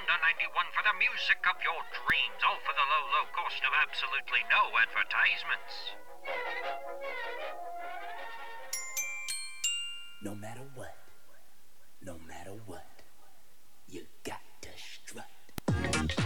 Thunder 91 for the music of your dreams, all for the low, low cost of absolutely no advertisements.